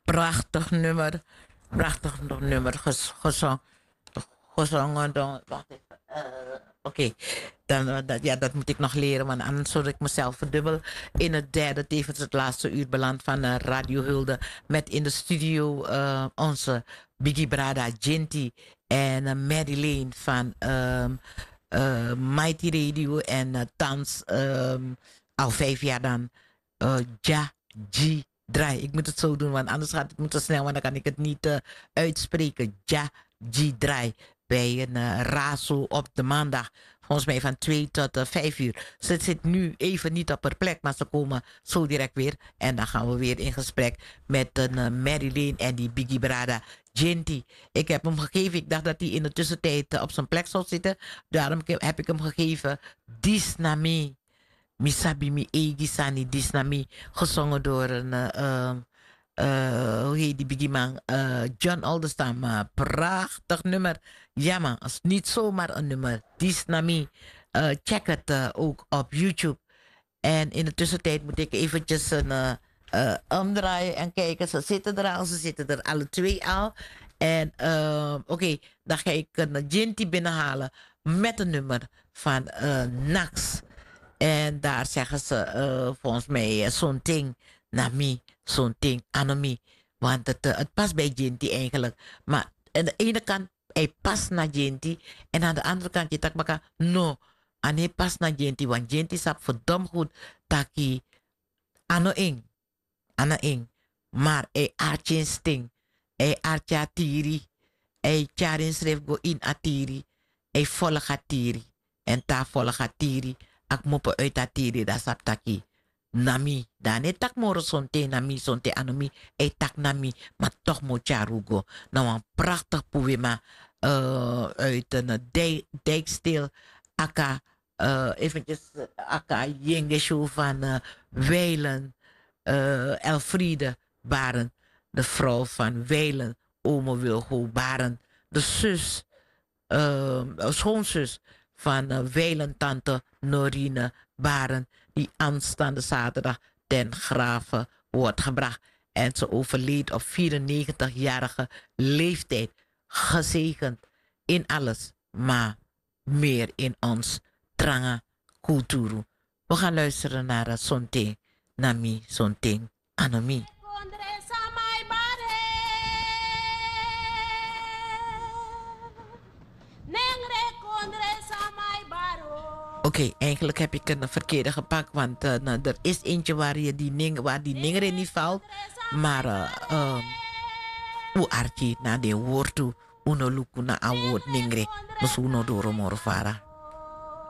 Prachtig nummer. Prachtig nummer gezongen door. Wacht even. Oké, dan, ja, dat moet ik nog leren, want anders zou ik mezelf verdubbel. In het derde, tevens het laatste uur beland van Radio Hulde. Met in de studio onze Biggie Brada Ginty en Madeline van Mighty Radio. En thans al 5 jaar dan Ja G Draai. Ik moet het zo doen, want anders gaat het moeten snel, want dan kan ik het niet uitspreken. Ja G Draai. Bij een razo op de maandag. Volgens mij van 2 tot 5 uur. Ze zit nu even niet op haar plek, maar ze komen zo direct weer. En dan gaan we weer in gesprek met een Marilyn en die Biggie Brada Ginty. Ik heb hem gegeven. Ik dacht dat hij in de tussentijd op zijn plek zou zitten. Daarom heb ik hem gegeven. Disnami. Misabi mi egi sani Disnami. Gezongen door een... hoe heet die Biggie man? John Oldestam. Prachtig nummer. Ja man, is niet zomaar een nummer. Disnami. Check het ook op YouTube. En in de tussentijd moet ik eventjes een omdraaien en kijken. Ze zitten er al. Ze zitten er alle twee al. En oké, dan ga ik een Ginty binnenhalen met een nummer van Nax. En daar zeggen ze volgens mij zo'n ding naar me, zo'n ding aan me. Want het past bij Ginty eigenlijk. Maar aan de ene kant, hij past naar Ginty. En aan de andere kant, je tak no. En hij past naar Ginty. Want Ginty sap verdomd goed. Taki, ano ing. Maar hij aartje sting. Hij aartje atiri. Hij charin schreef go in atiri. Hij volg atiri. En ta volg atiri. Ak moppen uit atiri, dat sap taki. Nami, dan e tak moro sonte nami, sonte anomi, e tak nami, maar toch moet charugo. Nou, een prachtig poema uit een dijkstil. Aka, eventjes, aka jengeshow van Weilen, Elfriede Baren, de vrouw van Weilen, Ome Wilgo Baren, de zus, schoonzus van Weilen, tante Norine Baren, die aanstaande zaterdag ten grave wordt gebracht. En ze overleed op 94-jarige leeftijd. Gezegend in alles, maar meer in ons trange cultuur. We gaan luisteren naar Sonting Nami, Sonting Anomi. Oké, eigenlijk heb ik een verkeerde gepakt, want er is eentje waar die ningere niet valt. Maar hoe artie na de woord toe, uno luku na a woord ningre, dus uno doro morfara.